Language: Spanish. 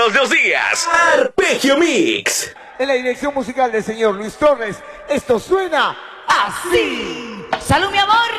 todos los días. Arpegio Mix. En la dirección musical del señor Luis Torres, esto suena así. ¡Salud, mi amor!